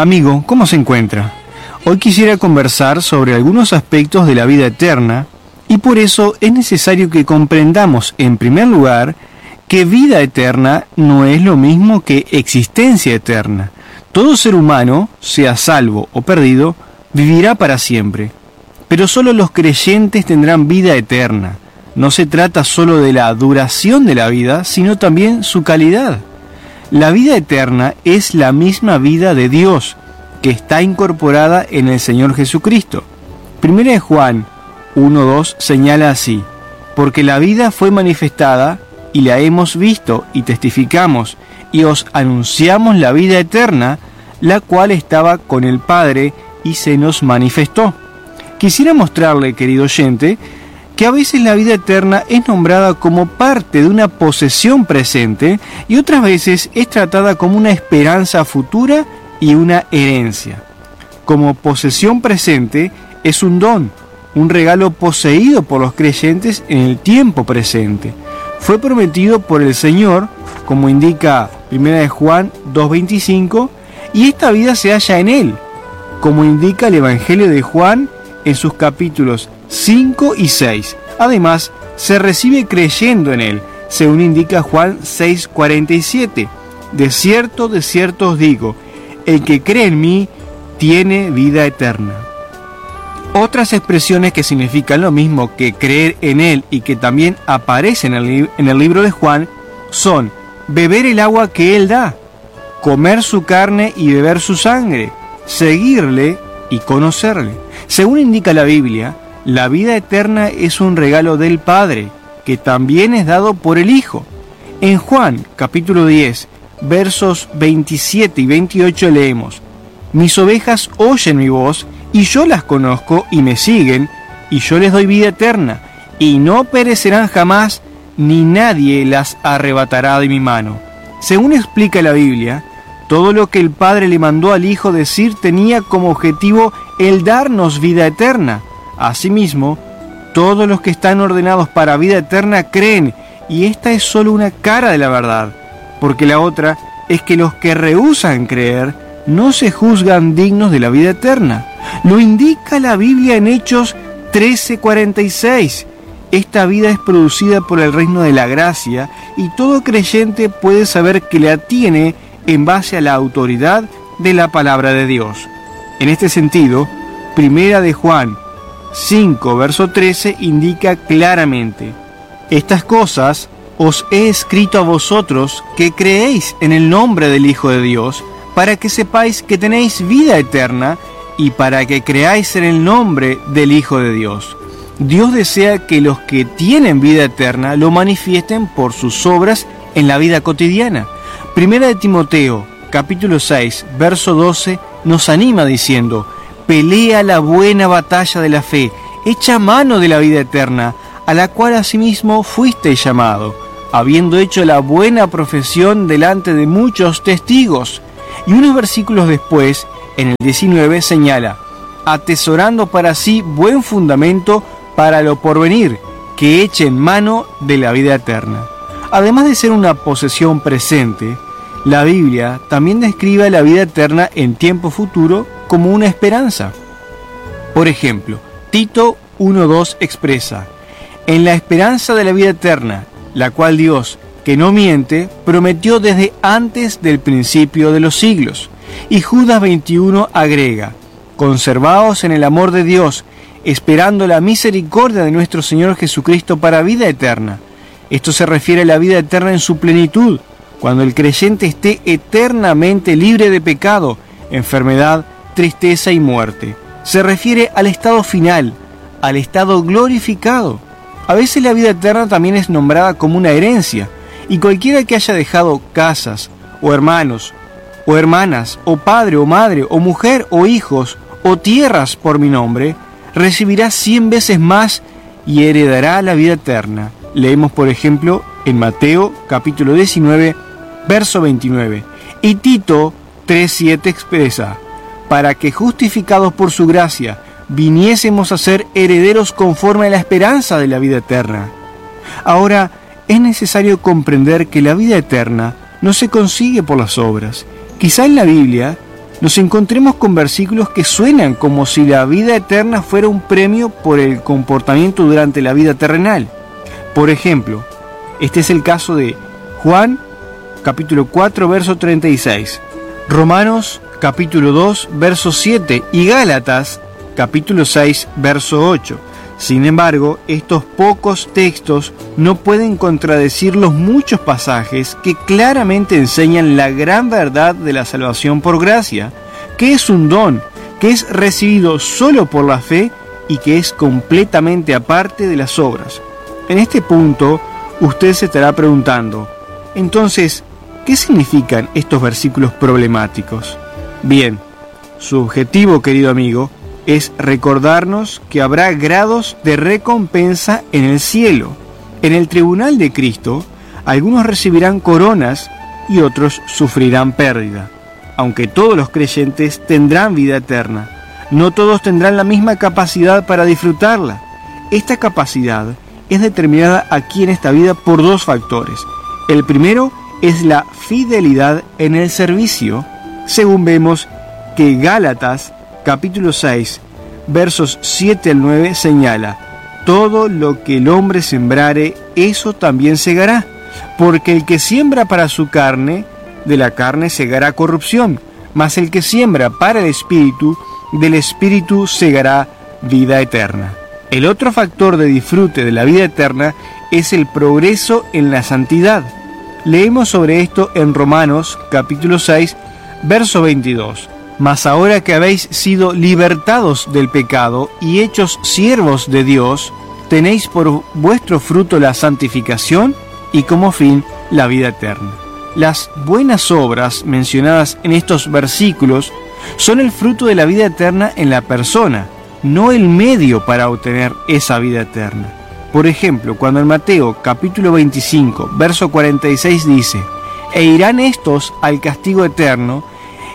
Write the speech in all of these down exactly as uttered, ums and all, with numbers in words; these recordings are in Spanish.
Amigo, ¿cómo se encuentra? Hoy quisiera conversar sobre algunos aspectos de la vida eterna y por eso es necesario que comprendamos, en primer lugar, que vida eterna no es lo mismo que existencia eterna. Todo ser humano, sea salvo o perdido, vivirá para siempre. Pero solo los creyentes tendrán vida eterna. No se trata solo de la duración de la vida, sino también su calidad. La vida eterna es la misma vida de Dios, que está incorporada en el Señor Jesucristo. Primera de Juan uno dos señala así: porque la vida fue manifestada, y la hemos visto y testificamos, y os anunciamos la vida eterna, la cual estaba con el Padre y se nos manifestó. Quisiera mostrarle, querido oyente, que a veces la vida eterna es nombrada como parte de una posesión presente y otras veces es tratada como una esperanza futura y una herencia. Como posesión presente es un don, un regalo poseído por los creyentes en el tiempo presente. Fue prometido por el Señor, como indica Primera de Juan dos veinticinco, y esta vida se halla en Él, como indica el Evangelio de Juan en sus capítulos cinco y seis. Además, se recibe creyendo en Él, según indica Juan seis cuarenta y siete. De cierto, de cierto os digo, el que cree en mí tiene vida eterna. Otras expresiones que significan lo mismo que creer en Él y que también aparecen en el, en el libro de Juan son beber el agua que Él da, comer su carne y beber su sangre, seguirle y conocerle. Según indica la Biblia, la vida eterna es un regalo del Padre, que también es dado por el Hijo. En Juan capítulo diez, versos veintisiete y veintiocho leemos: mis ovejas oyen mi voz, y yo las conozco y me siguen, y yo les doy vida eterna, y no perecerán jamás, ni nadie las arrebatará de mi mano. Según explica la Biblia, todo lo que el Padre le mandó al Hijo decir tenía como objetivo el darnos vida eterna. Asimismo, todos los que están ordenados para vida eterna creen, y esta es solo una cara de la verdad, porque la otra es que los que rehúsan creer no se juzgan dignos de la vida eterna. Lo indica la Biblia en Hechos trece cuarenta y seis. Esta vida es producida por el reino de la gracia, y todo creyente puede saber que la tiene en base a la autoridad de la palabra de Dios. En este sentido, Primera de Juan cinco, verso trece indica claramente: estas cosas os he escrito a vosotros que creéis en el nombre del Hijo de Dios, para que sepáis que tenéis vida eterna y para que creáis en el nombre del Hijo de Dios. Dios desea que los que tienen vida eterna lo manifiesten por sus obras en la vida cotidiana. Primera de Timoteo, capítulo seis, verso doce, nos anima diciendo: pelea la buena batalla de la fe, echa mano de la vida eterna, a la cual asimismo fuisteis llamado, habiendo hecho la buena profesión delante de muchos testigos. Y unos versículos después, en el diecinueve, señala: atesorando para sí buen fundamento para lo porvenir, que echen mano de la vida eterna. Además de ser una posesión presente, la Biblia también describe la vida eterna en tiempo futuro como una esperanza. Por ejemplo, Tito uno dos expresa: en la esperanza de la vida eterna, la cual Dios, que no miente, prometió desde antes del principio de los siglos. Y Judas veintiuno agrega: conservaos en el amor de Dios, esperando la misericordia de nuestro Señor Jesucristo para vida eterna. Esto se refiere a la vida eterna en su plenitud, cuando el creyente esté eternamente libre de pecado, enfermedad, tristeza y muerte. Se refiere al estado final, al estado glorificado. A veces la vida eterna también es nombrada como una herencia, y cualquiera que haya dejado casas, o hermanos, o hermanas, o padre o madre, o mujer o hijos, o tierras por mi nombre, recibirá cien veces más y heredará la vida eterna. Leemos, por ejemplo, en Mateo capítulo diecinueve, verso veintinueve. Y Tito tres siete expresa: para que justificados por su gracia viniésemos a ser herederos conforme a la esperanza de la vida eterna. Ahora, es necesario comprender que la vida eterna no se consigue por las obras. Quizá en la Biblia nos encontremos con versículos que suenan como si la vida eterna fuera un premio por el comportamiento durante la vida terrenal. Por ejemplo, este es el caso de Juan, capítulo cuatro, verso treinta y seis, Romanos, capítulo dos, verso siete, y Gálatas, capítulo seis, verso ocho. Sin embargo, estos pocos textos no pueden contradecir los muchos pasajes que claramente enseñan la gran verdad de la salvación por gracia, que es un don, que es recibido solo por la fe y que es completamente aparte de las obras. En este punto, usted se estará preguntando, entonces, ¿qué significan estos versículos problemáticos? Bien, su objetivo, querido amigo, es recordarnos que habrá grados de recompensa en el cielo. En el tribunal de Cristo, algunos recibirán coronas y otros sufrirán pérdida. Aunque todos los creyentes tendrán vida eterna, no todos tendrán la misma capacidad para disfrutarla. Esta capacidad es determinada aquí en esta vida por dos factores. El primero es la fidelidad en el servicio, según vemos que Gálatas capítulo seis, versos siete al nueve señala: todo lo que el hombre sembrare, eso también segará, porque el que siembra para su carne, de la carne segará corrupción, mas el que siembra para el Espíritu, del Espíritu segará vida eterna. El otro factor de disfrute de la vida eterna es el progreso en la santidad. Leemos sobre esto en Romanos capítulo seis, verso veintidós. Mas ahora que habéis sido libertados del pecado y hechos siervos de Dios, tenéis por vuestro fruto la santificación y como fin la vida eterna. Las buenas obras mencionadas en estos versículos son el fruto de la vida eterna en la persona, no el medio para obtener esa vida eterna. Por ejemplo, cuando en Mateo capítulo veinticinco, verso cuarenta y seis dice: e irán estos al castigo eterno,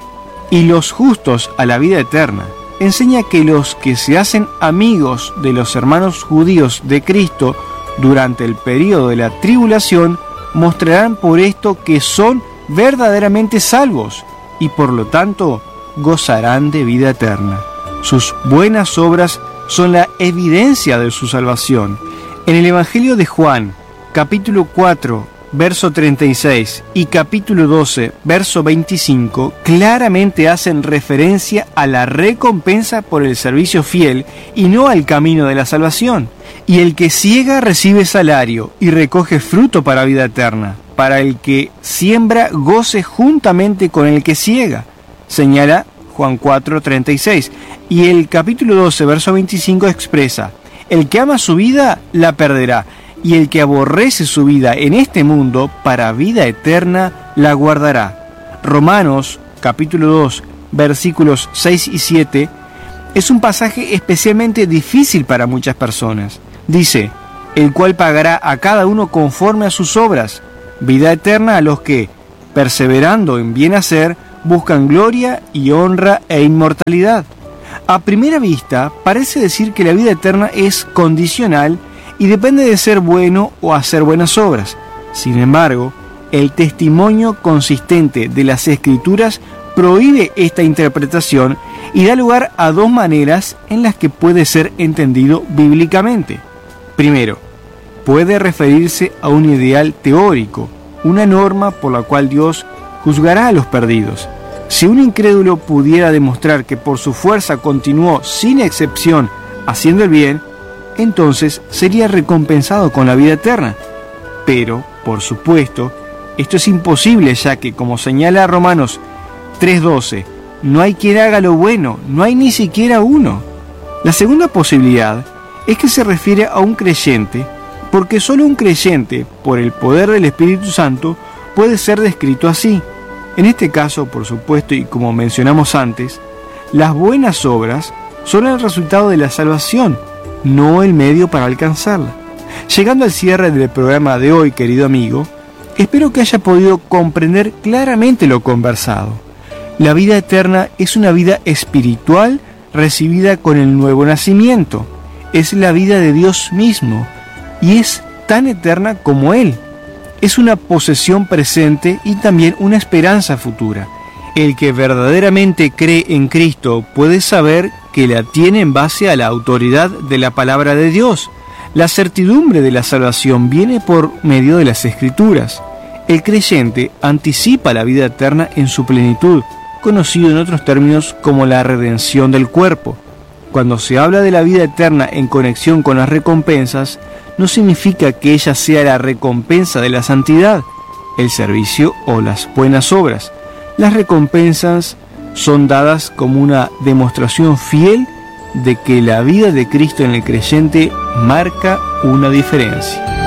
y los justos a la vida eterna, enseña que los que se hacen amigos de los hermanos judíos de Cristo durante el período de la tribulación mostrarán por esto que son verdaderamente salvos y por lo tanto gozarán de vida eterna. Sus buenas obras son la evidencia de su salvación. En el Evangelio de Juan, capítulo cuatro, verso treinta y seis y capítulo doce, verso veinticinco, claramente hacen referencia a la recompensa por el servicio fiel y no al camino de la salvación. Y el que siega recibe salario y recoge fruto para vida eterna. Para el que siembra goce juntamente con el que siega, señala Juan cuatro, treinta y seis. Y el capítulo doce, verso veinticinco expresa: el que ama su vida la perderá, y el que aborrece su vida en este mundo, para vida eterna la guardará. Romanos, capítulo dos, versículos seis y siete, es un pasaje especialmente difícil para muchas personas. Dice: el cual pagará a cada uno conforme a sus obras, vida eterna a los que, perseverando en bien hacer, buscan gloria y honra e inmortalidad. A primera vista, parece decir que la vida eterna es condicional y depende de ser bueno o hacer buenas obras. Sin embargo, el testimonio consistente de las Escrituras prohíbe esta interpretación y da lugar a dos maneras en las que puede ser entendido bíblicamente. Primero, puede referirse a un ideal teórico, una norma por la cual Dios juzgará a los perdidos. Si un incrédulo pudiera demostrar que por su fuerza continuó sin excepción haciendo el bien, entonces sería recompensado con la vida eterna. Pero, por supuesto, esto es imposible, ya que, como señala Romanos tres doce, no hay quien haga lo bueno, no hay ni siquiera uno. La segunda posibilidad es que se refiere a un creyente, porque solo un creyente, por el poder del Espíritu Santo, puede ser descrito así. En este caso, por supuesto, y como mencionamos antes, las buenas obras son el resultado de la salvación, no el medio para alcanzarla. Llegando al cierre del programa de hoy, querido amigo, espero que haya podido comprender claramente lo conversado. La vida eterna es una vida espiritual recibida con el nuevo nacimiento. Es la vida de Dios mismo y es tan eterna como Él. Es una posesión presente y también una esperanza futura. El que verdaderamente cree en Cristo puede saber que la tiene en base a la autoridad de la palabra de Dios. La certidumbre de la salvación viene por medio de las Escrituras. El creyente anticipa la vida eterna en su plenitud, conocido en otros términos como la redención del cuerpo. Cuando se habla de la vida eterna en conexión con las recompensas, no significa que ella sea la recompensa de la santidad, el servicio o las buenas obras. Las recompensas son dadas como una demostración fiel de que la vida de Cristo en el creyente marca una diferencia.